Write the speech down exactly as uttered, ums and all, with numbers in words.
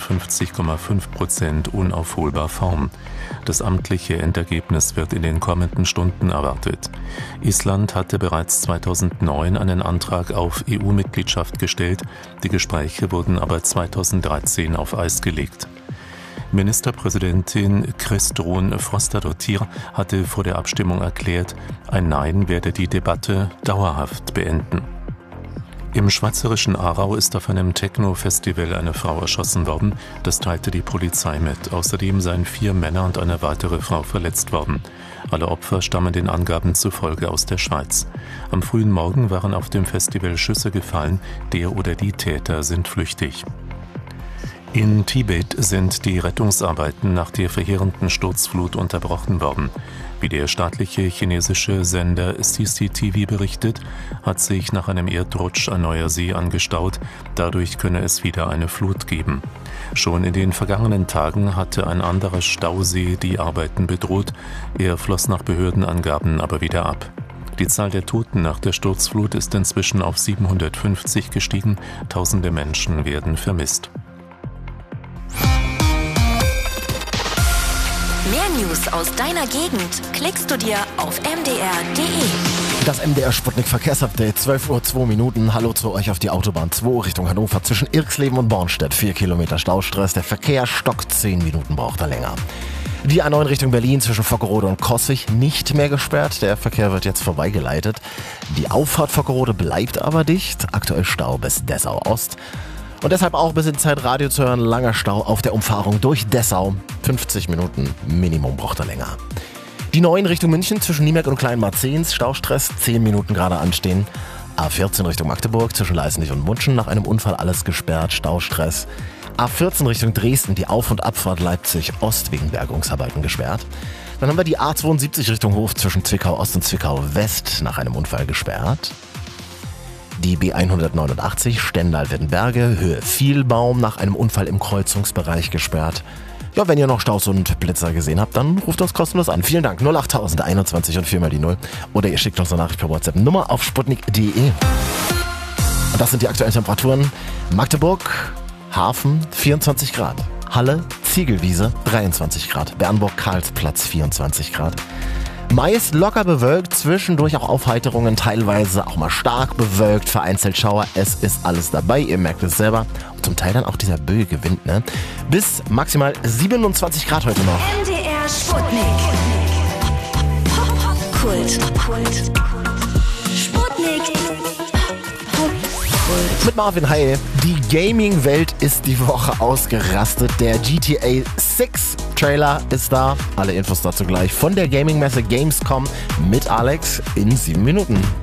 zweiundfünfzig Komma fünf Prozent unaufholbar Form. Das amtliche Endergebnis wird in den kommenden Stunden erwartet. Island hatte bereits zweitausendneun einen Antrag auf E U-Mitgliedschaft gestellt, die Gespräche wurden aber zweitausenddreizehn auf Eis gelegt. Ministerpräsidentin Kristrún Frostadóttir hatte vor der Abstimmung erklärt, ein Nein werde die Debatte dauerhaft beenden. Im schweizerischen Aarau ist auf einem Techno-Festival eine Frau erschossen worden. Das teilte die Polizei mit. Außerdem seien vier Männer und eine weitere Frau verletzt worden. Alle Opfer stammen den Angaben zufolge aus der Schweiz. Am frühen Morgen waren auf dem Festival Schüsse gefallen. Der oder die Täter sind flüchtig. In Tibet sind die Rettungsarbeiten nach der verheerenden Sturzflut unterbrochen worden. Wie der staatliche chinesische Sender C C T V berichtet, hat sich nach einem Erdrutsch ein neuer See angestaut. Dadurch könne es wieder eine Flut geben. Schon in den vergangenen Tagen hatte ein anderer Stausee die Arbeiten bedroht. Er floss nach Behördenangaben aber wieder ab. Die Zahl der Toten nach der Sturzflut ist inzwischen auf siebenhundertfünfzig gestiegen. Tausende Menschen werden vermisst. Mehr News aus deiner Gegend klickst du dir auf m d r punkt d e. Das M D R Sputnik Verkehrsupdate, zwölf Uhr zwei Minuten. Hallo zu euch auf die Autobahn zwei Richtung Hannover zwischen Irxleben und Bornstedt. vier Kilometer Staustress, der Verkehr stockt, zehn Minuten braucht er länger. Die A neun Richtung Berlin zwischen Vockerode und Kossig nicht mehr gesperrt. Der Verkehr wird jetzt vorbeigeleitet. Die Auffahrt Vockerode bleibt aber dicht. Aktuell Stau bis Dessau Ost. Und deshalb auch bis in Zeit Radio zu hören, langer Stau auf der Umfahrung durch Dessau. fünfzig Minuten Minimum braucht er länger. Die neun Richtung München zwischen Niemerk und Kleinmarzens, Staustress, zehn Minuten gerade anstehen. A vierzehn Richtung Magdeburg zwischen Leisenich und Mutschen, nach einem Unfall alles gesperrt, Staustress. A vierzehn Richtung Dresden, die Auf- und Abfahrt Leipzig Ost wegen Bergungsarbeiten gesperrt. Dann haben wir die A zweiundsiebzig Richtung Hof zwischen Zwickau Ost und Zwickau West nach einem Unfall gesperrt. Die B hundertneunundachtzig Stendal-Wittenberge, Höhe Vielbaum, nach einem Unfall im Kreuzungsbereich gesperrt. Ja, wenn ihr noch Staus und Blitzer gesehen habt, dann ruft uns kostenlos an. Vielen Dank. null achttausend einundzwanzig und viermal die null. Oder ihr schickt uns eine Nachricht per WhatsApp. Nummer auf sputnik punkt d e. Und das sind die aktuellen Temperaturen. Magdeburg, Hafen, vierundzwanzig Grad. Halle, Ziegelwiese, dreiundzwanzig Grad. Bernburg, Karlsplatz, vierundzwanzig Grad. Meist locker bewölkt, zwischendurch auch Aufheiterungen, teilweise auch mal stark bewölkt, vereinzelt Schauer. Es ist alles dabei, ihr merkt es selber. Und zum Teil dann auch dieser böige Wind, ne? Bis maximal siebenundzwanzig Grad heute noch. M D R Sputnik. Kult. Kult. Sputnik. Mit Marvin Heil. Die Gaming-Welt ist die Woche ausgerastet. Der G T A sechs Trailer ist da. Alle Infos dazu gleich von der Gaming-Messe Gamescom mit Alex in sieben Minuten.